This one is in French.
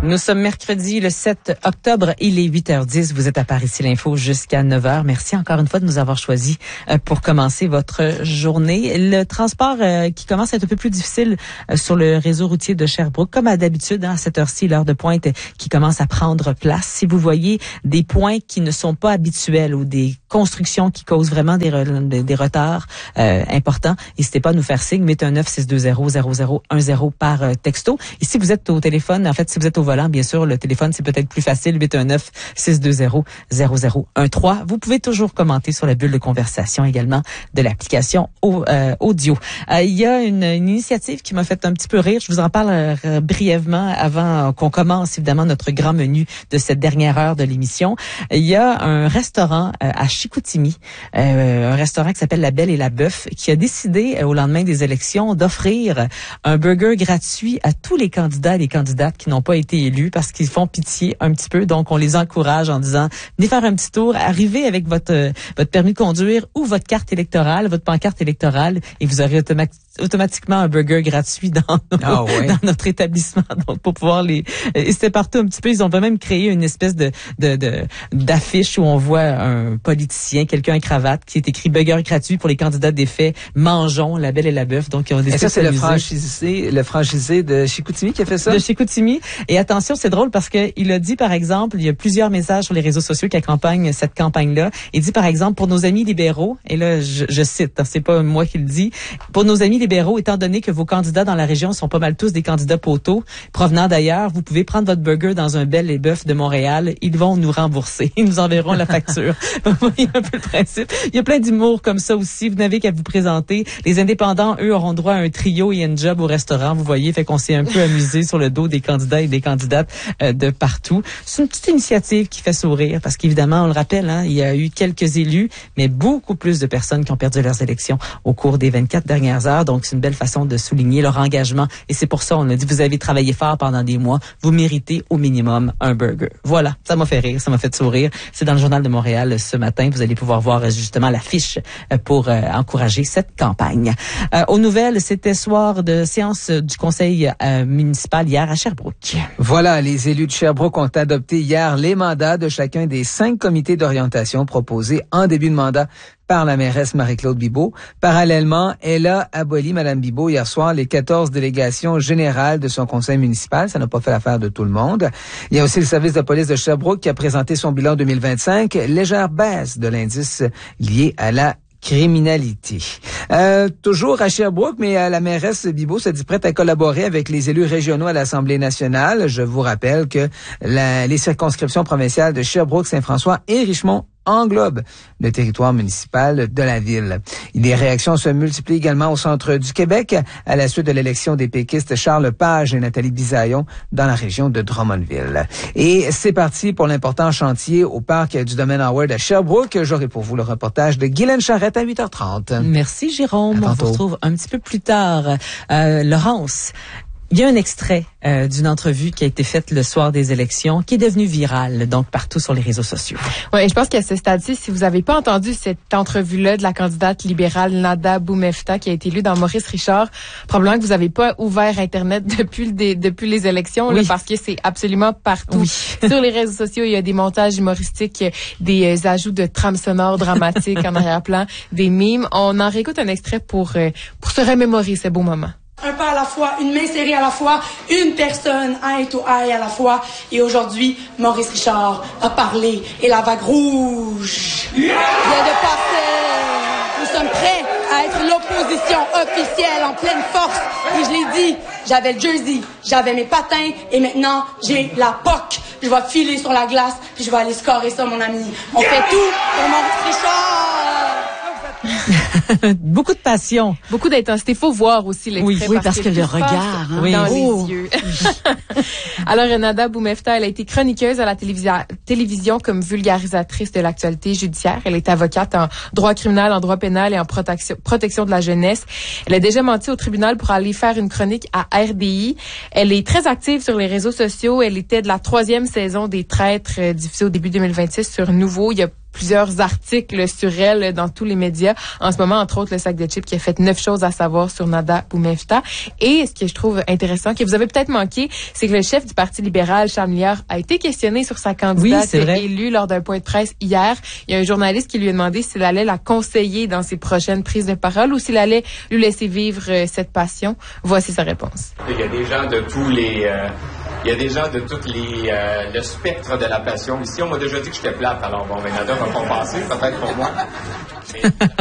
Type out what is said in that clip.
Nous sommes mercredi le 7 octobre, il est 8h10, vous êtes à Par ici l'info jusqu'à 9h. Merci encore une fois de nous avoir choisis pour commencer votre journée. Le transport qui commence à être un peu plus difficile sur le réseau routier de Sherbrooke, comme à d'habitude, à cette heure-ci, l'heure de pointe qui commence à prendre place. Si vous voyez des points qui ne sont pas habituels ou des constructions qui causent vraiment des retards importants, n'hésitez pas à nous faire signe, 819-620-0010 par texto. Et si vous êtes au téléphone, en fait, si vous êtes au volant, bien sûr, le téléphone, c'est peut-être plus facile, 819-620-0013. Vous pouvez toujours commenter sur la bulle de conversation également de l'application audio. Il y a une initiative qui m'a fait un petit peu rire. Je vous en parle brièvement avant qu'on commence, évidemment, notre grand menu de cette dernière heure de l'émission. Il y a un restaurant à Chicoutimi, un restaurant qui s'appelle La Belle et la Bœuf, qui a décidé, au lendemain des élections, d'offrir un burger gratuit à tous les candidats et les candidates qui n'ont pas été élus parce qu'ils font pitié un petit peu. Donc, on les encourage en disant, venez faire un petit tour, arrivez avec votre permis de conduire ou votre carte électorale, votre pancarte électorale, et vous aurez automatiquement un burger gratuit dans notre établissement. Donc, pour pouvoir et c'était partout un petit peu. Ils ont même créé une espèce d'affiche où on voit un politicien, quelqu'un en cravate, qui est écrit burger gratuit pour les candidats défaits. Mangeons, La Belle et la Bœuf. Donc, ils ont décidé. Et ça, c'est le franchisé de Chicoutimi qui a fait ça? De Chicoutimi. Et attention, c'est drôle parce que il a dit, par exemple, il y a plusieurs messages sur les réseaux sociaux qui accompagnent cette campagne-là. Il dit, par exemple, pour nos amis libéraux, et là, je cite, c'est pas moi qui le dis, pour nos amis libéraux, étant donné que vos candidats dans la région sont pas mal tous des candidats poteaux, provenant d'ailleurs, vous pouvez prendre votre burger dans un Belle et Bœuf de Montréal. Ils vont nous rembourser. Ils nous enverront la facture. Vous voyez un peu le principe. Il y a plein d'humour comme ça aussi. Vous n'avez qu'à vous présenter. Les indépendants, eux, auront droit à un trio et un job au restaurant. Vous voyez, fait qu'on s'est un peu amusé sur le dos des candidats et des candidates de partout. C'est une petite initiative qui fait sourire parce qu'évidemment, on le rappelle, il y a eu quelques élus, mais beaucoup plus de personnes qui ont perdu leurs élections au cours des 24 dernières heures. Donc, c'est une belle façon de souligner leur engagement. Et c'est pour ça, on a dit, vous avez travaillé fort pendant des mois. Vous méritez au minimum un burger. Voilà. Ça m'a fait rire. Ça m'a fait sourire. C'est dans le Journal de Montréal ce matin. Vous allez pouvoir voir justement l'affiche pour encourager cette campagne. Aux nouvelles, c'était soir de séance du conseil municipal hier à Sherbrooke. Voilà, les élus de Sherbrooke ont adopté hier les mandats de chacun des 5 comités d'orientation proposés en début de mandat par la mairesse Marie-Claude Bibeau. Parallèlement, elle a aboli, Mme Bibeau, hier soir, les 14 délégations générales de son conseil municipal. Ça n'a pas fait l'affaire de tout le monde. Il y a aussi le service de police de Sherbrooke qui a présenté son bilan 2025. Légère baisse de l'indice lié à la criminalité. Toujours à Sherbrooke, mais la mairesse Bibeau se dit prête à collaborer avec les élus régionaux à l'Assemblée nationale. Je vous rappelle que les circonscriptions provinciales de Sherbrooke, Saint-François et Richmond englobe le territoire municipal de la ville. Les réactions se multiplient également au centre du Québec à la suite de l'élection des péquistes Charles Page et Nathalie Bisaillon dans la région de Drummondville. Et c'est parti pour l'important chantier au parc du domaine Howard à Sherbrooke. J'aurai pour vous le reportage de Guylaine Charrette à 8h30. Merci Jérôme. On se retrouve un petit peu plus tard. Laurence, il y a un extrait d'une entrevue qui a été faite le soir des élections, qui est devenue virale, donc partout sur les réseaux sociaux. Oui, je pense qu'à ce stade-ci, si vous n'avez pas entendu cette entrevue-là de la candidate libérale Nada Boumefta qui a été élue dans Maurice Richard, probablement que vous n'avez pas ouvert Internet depuis les élections, oui, là, parce que c'est absolument partout. Oui. Sur les réseaux sociaux, il y a des montages humoristiques, des ajouts de trames sonores dramatiques en arrière-plan, des mimes. On en réécoute un extrait pour se remémorer ce beau moment. Un pas à la fois, une main serrée à la fois, une personne eye to eye à la fois. Et aujourd'hui, Maurice Richard a parlé et la vague rouge vient de passer. Nous sommes prêts à être l'opposition officielle en pleine force. Et je l'ai dit, j'avais le jersey, j'avais mes patins et maintenant j'ai la POC. Je vais filer sur la glace puis je vais aller scorer ça, mon ami. On fait tout pour Maurice Richard. Beaucoup de passion. Beaucoup d'intensité. Faut voir aussi l'extrait. Oui, parce que le regard, dans les yeux. Alors, Nada Boumefta, elle a été chroniqueuse à la télévision comme vulgarisatrice de l'actualité judiciaire. Elle est avocate en droit criminel, en droit pénal et en protection de la jeunesse. Elle a déjà menti au tribunal pour aller faire une chronique à RDI. Elle est très active sur les réseaux sociaux. Elle était de la 3e saison des Traîtres diffusée au début 2026 sur Nouveau. Il y a plusieurs articles sur elle dans tous les médias. En ce moment, entre autres, le sac de chips qui a fait 9 choses à savoir sur Nada Boumefta. Et ce que je trouve intéressant, que vous avez peut-être manqué, c'est que le chef du Parti libéral, Charles Milliard, a été questionné sur sa candidate élue lors d'un point de presse hier. Il y a un journaliste qui lui a demandé s'il allait la conseiller dans ses prochaines prises de parole ou s'il allait lui laisser vivre cette passion. Voici sa réponse. Il y a des gens de tous les... Il y a des gens de tout le spectre de la passion. Ici, on m'a déjà dit que j'étais plate, alors bon, Nada va compenser, peut-être pour moi. Mais...